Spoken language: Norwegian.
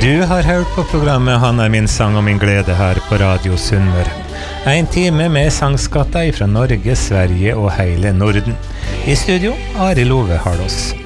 Du har hørt på programmet Han min sang og min glede her på Radio Sunnmøre. En time med sangskatter fra Norge, Sverige og hele Norden. I studio, Arild Ove Harlås.